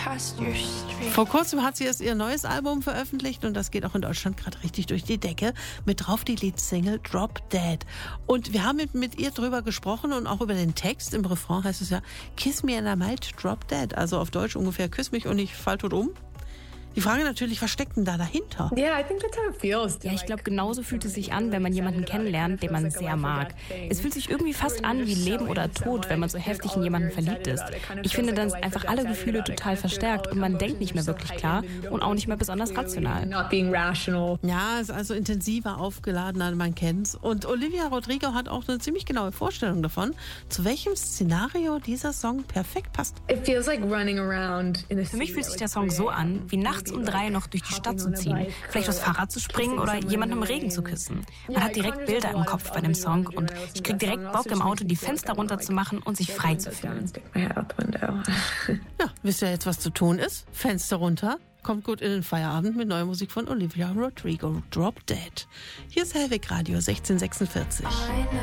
Vor kurzem hat sie erst ihr neues Album veröffentlicht und das geht auch in Deutschland gerade richtig durch die Decke. Mit drauf die Leadsingle Drop Dead. Und wir haben mit ihr drüber gesprochen und auch über den Text. Im Refrain heißt es ja, Kiss me and I might drop dead. Also auf Deutsch ungefähr, küss mich und ich fall tot um. Die Frage natürlich, was steckt denn da dahinter? Ja, ich glaube, genauso fühlt es sich an, wenn man jemanden kennenlernt, den man sehr mag. Es fühlt sich irgendwie fast an wie Leben oder Tod, wenn man so heftig in jemanden verliebt ist. Ich finde, dann sind einfach alle Gefühle total verstärkt und man denkt nicht mehr wirklich klar und auch nicht mehr besonders rational. Ja, ist also intensiver, aufgeladener, man kennt's. Und Olivia Rodrigo hat auch eine ziemlich genaue Vorstellung davon, zu welchem Szenario dieser Song perfekt passt. Für mich fühlt sich der Song so an, wie nachts um 3 noch durch die Stadt zu ziehen, vielleicht aufs Fahrrad zu springen oder jemanden im Regen zu küssen. Man hat direkt Bilder im Kopf bei dem Song und ich kriege direkt Bock im Auto, die Fenster runterzumachen und sich frei zu fühlen. Ja, wisst ihr jetzt, was zu tun ist? Fenster runter. Kommt gut in den Feierabend mit neuer Musik von Olivia Rodrigo. Drop Dead. Hier ist Hellweg Radio 1646.